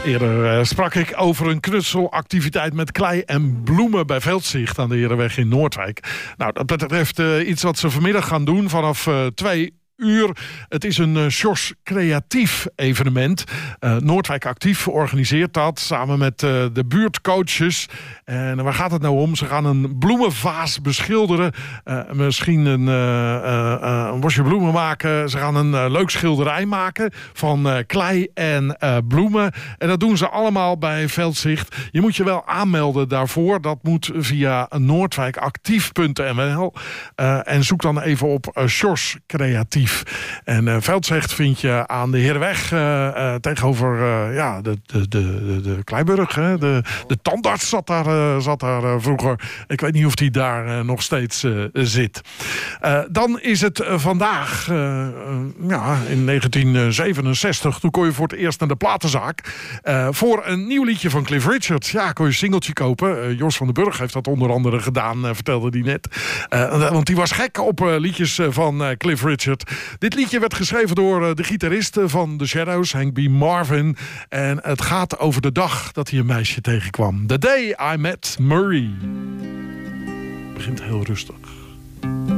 Eerder sprak ik over een knutselactiviteit met klei en bloemen bij Veldzicht aan de Herenweg in Noordwijk. Nou, dat betreft iets wat ze vanmiddag gaan doen vanaf 2 uur. Het is een Sjors creatief evenement. Noordwijk Actief organiseert dat samen met de buurtcoaches. En waar gaat het nou om? Ze gaan een bloemenvaas beschilderen. Misschien een bosje bloemen maken. Ze gaan een leuk schilderij maken van klei en bloemen. En dat doen ze allemaal bij Veldzicht. Je moet je wel aanmelden daarvoor. Dat moet via noordwijkactief.nl. En zoek dan even op Sjors creatief. En Veldzicht vind je aan de Herenweg tegenover de Kleiburg. Hè? De tandarts zat daar vroeger. Ik weet niet of die daar nog steeds zit. Dan is het vandaag, in 1967, toen kon je voor het eerst naar de platenzaak. Voor een nieuw liedje van Cliff Richard. Ja, kon je een singeltje kopen. Jos van den Burg heeft dat onder andere gedaan, vertelde hij net. Want die was gek op liedjes van Cliff Richard. Dit liedje werd geschreven door de gitarist van The Shadows, Hank B. Marvin. En het gaat over de dag dat hij een meisje tegenkwam. The Day I Met Marie. Het begint heel rustig.